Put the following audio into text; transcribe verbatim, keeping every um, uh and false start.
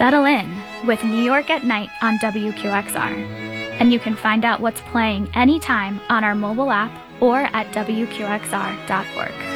Settle in with New York at Night on W Q X R. And you can find out what's playing anytime on our mobile app or at W Q X R dot org.